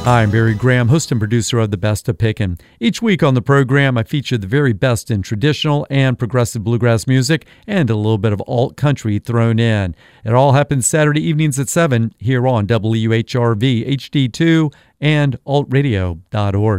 Hi, I'm Barry Graham, host and producer of The Best of Pickin'. Each week on the program, I feature the very best in traditional and progressive bluegrass music and a little bit of alt country thrown in. It all happens Saturday evenings at 7 here on WHRV HD2 and altradio.org.